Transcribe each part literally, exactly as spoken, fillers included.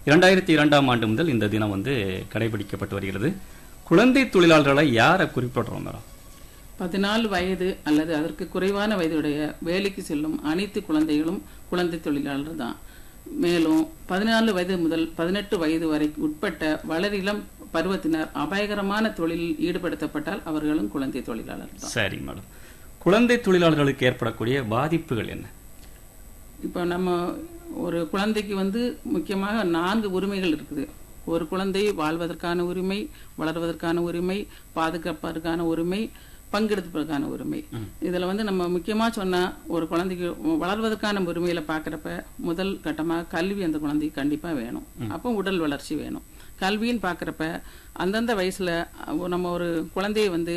இரண்டாயிரத்தி இரண்டாம் ஆண்டு முதல் இந்த தினம் வந்து கடைபிடிக்கப்பட்டு வருகிறது. குழந்தை தொழிலாளர்களை யாரை குறிப்பிடுறோம் மேடம்? பதினாலு வயது அல்லது அதற்கு குறைவான வயதுடைய வேலைக்கு செல்லும் அனைத்து குழந்தைகளும் குழந்தை தொழிலாளர் தான். மேலும் பதினாலு வயது முதல் பதினெட்டு வயது வரை உட்பட்ட வளரிளம் பருவத்தினர் அபாயகரமான தொழிலில் ஈடுபடுத்தப்பட்டால் அவர்களும் குழந்தை தொழிலாளர் தான். சரி மேடம், குழந்தை தொழிலாளர்களுக்கு ஏற்படக்கூடிய பாதிப்புகள் என்ன? இப்போ நம்ம ஒரு குழந்தைக்கு வந்து முக்கியமாக நான்கு உரிமைகள் இருக்குது. ஒரு குழந்தை வாழ்வதற்கான உரிமை, வளர்வதற்கான உரிமை, பாதுகாப்பதற்கான உரிமை, பங்கெடுப்பதற்கான உரிமை. இதுல வந்து நம்ம முக்கியமா சொன்னா ஒரு குழந்தைக்கு வளர்வதற்கான உரிமையில பாக்குறப்ப முதல் கட்டமாக கல்வி அந்த குழந்தைக்கு கண்டிப்பா வேணும். அப்போ உடல் வளர்ச்சி வேணும். கல்வின்னு பாக்குறப்ப அந்தந்த வயசுல நம்ம ஒரு குழந்தைய வந்து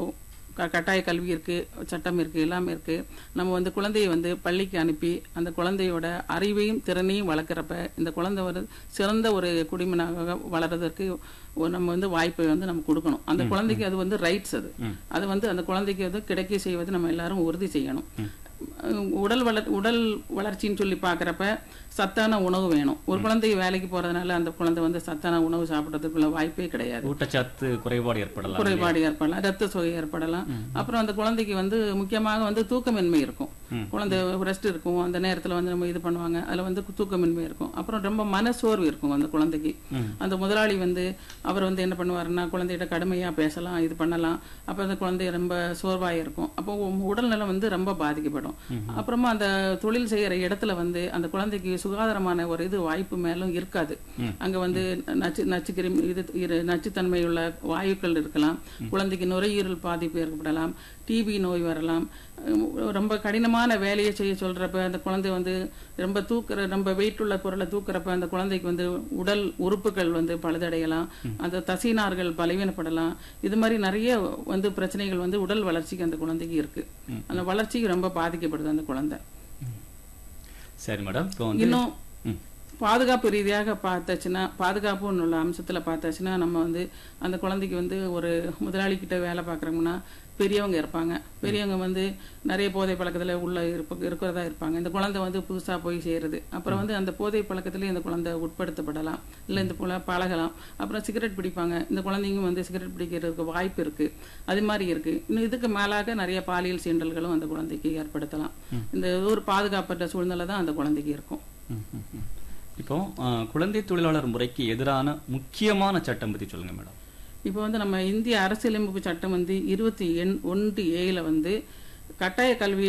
கட்டாய கல்வி இருக்கு, சட்டம் இருக்கு, எல்லாமே இருக்கு. நம்ம வந்து குழந்தையை வந்து பள்ளிக்கு அனுப்பி அந்த குழந்தையோட அறிவையும் திறனையும் வளர்க்குறப்ப இந்த குழந்தை ஒரு சிறந்த ஒரு குடிமனாக வளர்றதற்கு நம்ம வந்து வாய்ப்பை வந்து நம்ம கொடுக்கணும். அந்த குழந்தைக்கு அது வந்து ரைட்ஸ். அது அது வந்து அந்த குழந்தைக்கு வந்து கிடைக்க செய்வது நம்ம எல்லாரும் உறுதி செய்யணும். உடல் வளர் உடல் வளர்ச்சின்னு சொல்லி பாக்குறப்ப சத்தான உணவு வேணும். ஒரு குழந்தை வேலைக்கு போறதுனால அந்த குழந்தை வந்து சத்தான உணவு சாப்பிடறதுக்குள்ள வாய்ப்பே கிடையாது. ஊட்டச்சத்து குறைபாடு ஏற்படலாம் குறைபாடு ஏற்படலாம் ரத்த சோகை ஏற்படலாம். அப்புறம் அந்த குழந்தைக்கு வந்து முக்கியமாக வந்து தூக்கமின்மை இருக்கும். குழந்தை ரெஸ்ட் இருக்கும், அந்த நேரத்துல வந்து நம்ம இது பண்ணுவாங்க, அதுல வந்து தூக்கமின்மை இருக்கும். அப்புறம் ரொம்ப மனசோர்வு இருக்கும் அந்த குழந்தைக்கு. அந்த முதலாளி வந்து அவர் வந்து என்ன பண்ணுவாருன்னா குழந்தைகிட்ட கடுமையா பேசலாம், இது பண்ணலாம். அப்ப அந்த குழந்தை ரொம்ப சோர்வாக இருக்கும். அப்போ உடல்நலம் வந்து ரொம்ப பாதிக்கப்படும். அப்புறமா அந்த தொழில் செய்யற இடத்துல வந்து அந்த குழந்தைக்கு சுகாதாரமான ஒரு இது வாய்ப்பு மேலும் இருக்காது. அங்க வந்து நச்சு நச்சுக்கிருமி இது நச்சுத்தன்மை உள்ள வாயுக்கள் இருக்கலாம். குழந்தைக்கு நுரையீரல் பாதிப்பு ஏற்படலாம், டிபி நோய் வரலாம். ரொம்ப கடினமான வேலையை செய்ய சொல்றப்ப அந்த குழந்தை வந்து ரொம்ப தூக்குற ரொம்ப வெயிட் உள்ள பொருளை தூக்குறப்ப அந்த குழந்தைக்கு வந்து உடல் உறுப்புகள் வந்து பழுதடையலாம், அந்த தசைநார்கள் பலவீனப்படலாம். இது மாதிரி நிறைய வந்து பிரச்சனைகள் வந்து உடல் வளர்ச்சிக்கு அந்த குழந்தைக்கு இருக்கு. அந்த வளர்ச்சிக்கு ரொம்ப பாதிக்கப்படுது அந்த குழந்தை. சரி மேடம், இன்னும் பாதுகாப்பு ரீதியாக பார்த்தாச்சுன்னா பாதுகாப்பு உள்ள அம்சத்துல பார்த்தாச்சுன்னா நம்ம வந்து அந்த குழந்தைக்கு வந்து ஒரு முதலாளி கிட்ட வேலை பார்க்குறோம்னா பெரியவங்க இருப்பாங்க. பெரியவங்க வந்து நிறைய போதை பழக்கத்துல உள்ள இருப்ப இருக்கிறதா இருப்பாங்க. இந்த குழந்தை வந்து புதுசா போய் செய்யறது. அப்புறம் வந்து அந்த போதை பழக்கத்திலேயே இந்த குழந்தை உட்படுத்தப்படலாம், இல்லை இந்த போல பழகலாம். அப்புறம் சிகரெட் பிடிப்பாங்க. இந்த குழந்தைங்க வந்து சிகரெட் பிடிக்கிறதுக்கு வாய்ப்பு இருக்கு. அது மாதிரி இருக்கு. இன்னும் இதுக்கு மேலாக நிறைய பாலியல் சீண்டல்களும் அந்த குழந்தைக்கு ஏற்படுத்தலாம். இந்த ஒரு பாதுகாப்பற்ற சூழ்நிலை தான் அந்த குழந்தைக்கு இருக்கும். இப்போ குழந்தை தொழிலாளர் முறைக்கு எதிரான முக்கியமான சட்டம் பத்தி சொல்லுங்க மேடம். இப்போ வந்து நம்ம இந்திய அரசியலமைப்பு சட்டம் வந்து இருபத்தி எண் ஒன்று ஏழுல வந்து கட்டாய கல்வி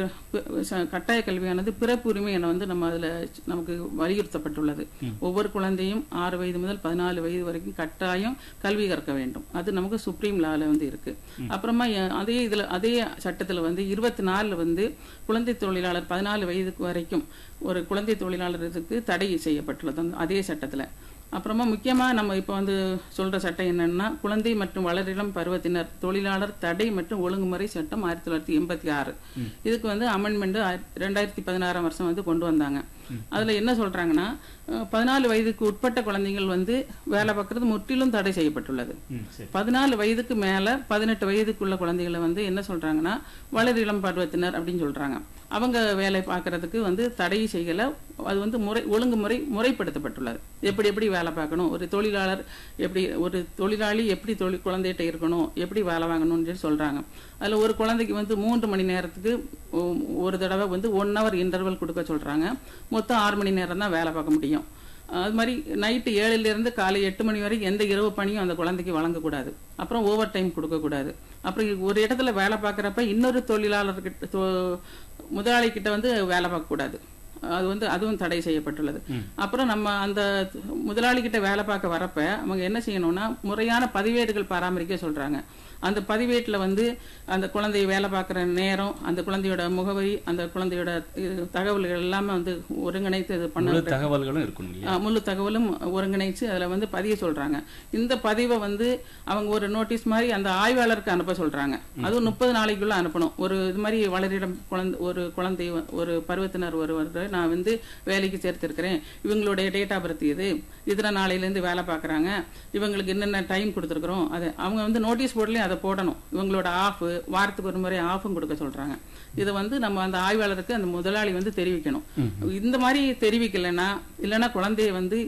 கட்டாய கல்வியானது பிறப்பு உரிமை என வந்து நம்ம அதுல நமக்கு வலியுறுத்தப்பட்டுள்ளது. ஒவ்வொரு குழந்தையும் ஆறு வயது முதல் பதினாலு வயது வரைக்கும் கட்டாயம் கல்வி கற்க வேண்டும். அது நமக்கு சுப்ரீம் லால வந்து இருக்கு. அப்புறமா அதே இதுல அதே சட்டத்துல வந்து இருபத்தி நாலுல வந்து குழந்தை தொழிலாளர் பதினாலு வயதுக்கு வரைக்கும் ஒரு குழந்தை தொழிலாளருக்கு தடை செய்யப்பட்டுள்ளது அதே சட்டத்துல. அப்புறமா முக்கியமா நம்ம இப்ப வந்து சொல்ற சட்டம் என்னன்னா குழந்தை மற்றும் வளரிளம் பருவத்தினர் தொழிலாளர் தடை மற்றும் ஒழுங்குமுறை சட்டம் ஆயிரத்தி தொள்ளாயிரத்தி எண்பத்தி ஆறு. இதுக்கு வந்து அமெண்ட்மெண்ட் ரெண்டாயிரத்தி பதினாறாம் வருஷம் வந்து கொண்டு வந்தாங்க. அதுல என்ன சொல்றாங்கன்னா பதினாலு வயதுக்கு உட்பட்ட குழந்தைகள் வந்து வேலை பார்க்கறது முற்றிலும் தடை செய்யப்பட்டுள்ளது. பதினாலு வயதுக்கு மேல பதினெட்டு வயதுக்குள்ள குழந்தைகளை வந்து என்ன சொல்றாங்கன்னா வளரிளம் பருவத்தினர் அப்படின்னு சொல்றாங்க. அவங்க வேலை பார்க்கறதுக்கு வந்து தடை செய்யல. அது வந்து முறை ஒழுங்குமுறை முறைப்படுத்தப்பட்டுள்ளது. எப்படி எப்படி வேலை பார்க்கணும், ஒரு தொழிலாளர் எப்படி ஒரு தொழிலாளி எப்படி தொழில் குழந்தைகிட்ட இருக்கணும், எப்படி வேலை வாங்கணும்னு சொல்லி சொல்றாங்க. அதுல ஒரு குழந்தைக்கு வந்து மூன்று மணி நேரத்துக்கு ஒரு தடவை வந்து ஒன் ஹவர் இன்டர்வல் கொடுக்க சொல்றாங்க. மொத்தம் ஆறு மணி நேரம் தான் வேலை பார்க்க முடியும். அது மாதிரி நைட்டு ஏழுல இருந்து காலை எட்டு மணி வரைக்கும் எந்த இரவு பணியும் அந்த குழந்தைக்கு வழங்கக்கூடாது. அப்புறம் ஓவர் டைம் கொடுக்கக்கூடாது. அப்புறம் ஒரு இடத்துல வேலை பார்க்குறப்ப இன்னொரு தொழிலாளர்கிட்ட முதலாளி கிட்ட வந்து வேலை பார்க்க கூடாது. அது வந்து அதுவும் தடை செய்யப்பட்டுள்ளது. அப்புறம் நம்ம அந்த முதலாளி கிட்ட வேலை பார்க்க வரப்ப அவங்க என்ன செய்யணும்னா முறையான பதிவேடுகள் பராமரிக்க சொல்றாங்க. அந்த பதிவேட்டுல வந்து அந்த குழந்தைய வேலை பார்க்குற நேரம், அந்த குழந்தையோட முகவரி, அந்த குழந்தையோட தகவல்கள் எல்லாமே வந்து ஒருங்கிணைத்து இது பண்ண தகவல்களும் இருக்கும். முழு தகவலும் ஒருங்கிணைச்சு அதுல வந்து பதிய சொல்றாங்க. இந்த பதிவை வந்து அவங்க ஒரு நோட்டீஸ் மாதிரி அந்த ஆய்வாளருக்கு அனுப்ப சொல்றாங்க. அதுவும் முப்பது நாளைக்குள்ள அனுப்பணும். ஒரு இது மாதிரி வளரிடம் குழந்தை ஒரு குழந்தை ஒரு பருவத்தினர் ஒருவர் நான் வந்து வேலைக்கு சேர்த்திருக்கிறேன், இவங்களுடைய டேட் ஆஃப் பர்த் இது, இத்தனை நாளையில இருந்து வேலை பார்க்கறாங்க, இவங்களுக்கு என்னென்ன டைம் கொடுத்துருக்கிறோம், அது அவங்க வந்து நோட்டீஸ் போர்ட்லயும் அதை போடணும். இவங்களோட ஆஃப் வாரத்துக்கு ஒரு முறை ஆஃபும் கொடுக்க சொல்றாங்க. இதை வந்து நம்ம அந்த ஆய்வாளருக்கு அந்த முதலாளி வந்து தெரிவிக்கணும். இந்த மாதிரி தெரிவிக்கலைன்னா இல்லைன்னா குழந்தைய வந்து